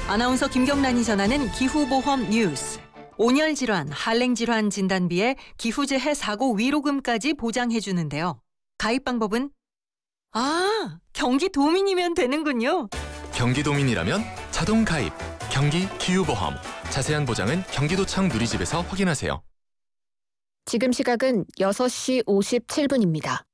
아나운서 김경란이 전하는 기후보험 뉴스. 온열질환, 한랭질환 진단비에 기후재해 사고 위로금까지 보장해주는데요. 가입 방법은? 경기도민이면 되는군요. 경기도민이라면 자동 가입, 경기 기후보험. 자세한 보장은 경기도청 누리집에서 확인하세요. 지금 시각은 6시 57분입니다.